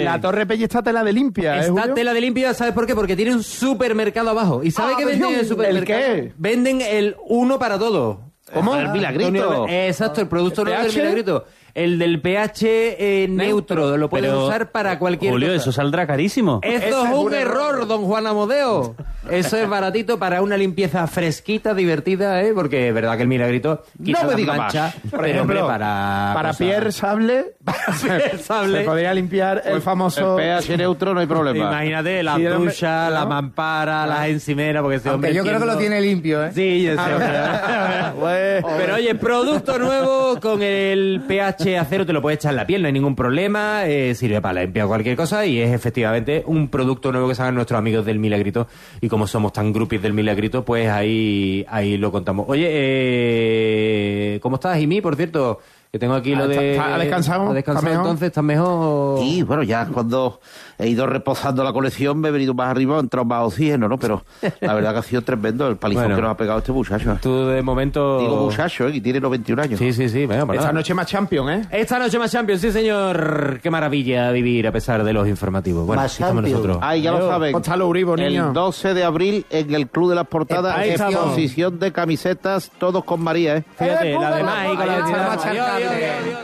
la Torre Pelle está tela de limpia, Está Julio? tela de limpia, ¿sabes por qué? Porque tiene un supermercado abajo. ¿Y sabe qué venden en el supermercado? ¿El qué? Venden el uno para todo. ¿Cómo? El Milagrito. Exacto, el producto ¿El nuevo del pH? Milagrito. El del pH neutro, lo puedes usar para cualquier Julio, cosa. eso saldrá carísimo. Eso es un error, don Juan Amodeo. Eso es baratito para una limpieza fresquita, divertida, ¿eh? Porque es verdad que el Milagrito quita me las diga manchas, Por pero ejemplo, hombre, para para cosas- Pierre Sable, Pierre Sable. se podría limpiar el famoso... El pH neutro no hay problema. Imagínate la Sí, el hombre- ducha, la ¿no? mampara, las encimeras, porque ese Aunque hombre yo creo que lo entiendo- tiene limpio, ¿eh? Sí, yo sé. Pero oye, producto nuevo con el pH a cero, te lo puedes echar en la piel, no hay ningún problema, sirve para limpiar cualquier cosa y es efectivamente un producto nuevo que sacan nuestros amigos del Milagrito y como somos tan groupies del Milagrito, pues ahí lo contamos. Oye, ¿cómo estás, Jimmy? Por cierto, que tengo aquí lo de... ¿Ha descansado? ¿Ha descansado ¿Está mejor? entonces? ¿Estás mejor? Y bueno, ya cuando he ido reposando la colección me he venido más arriba, he entrado más oxígeno, ¿no? Pero la verdad que ha sido tremendo el palizón Bueno. que nos ha pegado este muchacho. Tú de momento... Digo muchacho, y tiene 91 años. Sí, venga, pues Esta nada. noche más Champions, ¿eh? Esta noche más Champions, sí señor. Qué maravilla vivir a pesar de los informativos. Bueno, Más aquí estamos Champions. nosotros. Ahí ya lo saben. Gonzalo Uribo, niño. El 12 de abril en el Club de las Portadas, Ahí estamos. exposición de camisetas, todos con María, ¿eh? Fíjate, la demás ahí con la Ahí entidad. estamos, Adiós, Charcable. adiós, adiós.